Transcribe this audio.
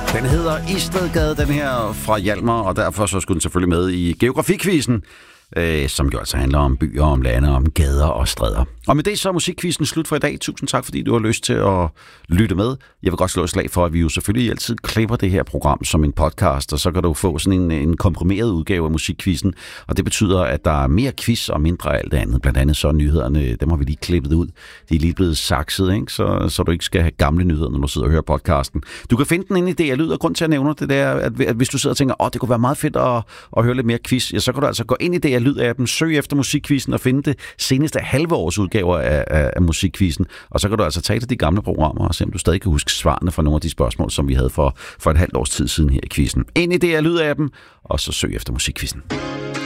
Den hedder Istedgade, den her fra Hjalmar, og derfor så skulle den selvfølgelig med i geografikvisten, som jo altså handler om byer, om lande, om gader og stræder. Og med det så er musikkvisten slut for i dag. Tusind tak, fordi du har lyst til at lytte med. Jeg vil godt slå et slag for, at vi jo selvfølgelig altid klipper det her program som en podcast, og så kan du få sådan en komprimeret udgave af musikkvisten. Og det betyder, at der er mere quiz og mindre af alt det andet. Blandt andet så nyhederne, dem har vi lige klippet ud. De er lige blevet sakset, ikke? Så du ikke skal have gamle nyheder, når du sidder og hører podcasten. Du kan finde den inde i DR Lyd, og grund til at nævne det der, at hvis du sidder og tænker, det kunne være meget fedt at høre lidt mere quiz, ja, så kan du altså gå ind i DR Lyd-appen, søg efter musikkvisten og finde det seneste halve års udgaver af musikkvisten. Og så kan du altså tage til de gamle programmer og se, om du stadig kan huske svarene fra nogle af de spørgsmål, som vi havde for et halvt års tid siden her i quizzen. Ind i DR Lyd-appen, og så søg efter musikkvisten.